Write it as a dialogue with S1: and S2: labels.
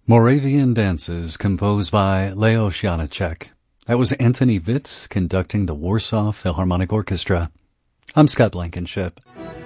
S1: Moravian Dances, composed by Leo Janáček. That was Anthony Witt conducting the Warsaw Philharmonic Orchestra. I'm Scott Blankenship.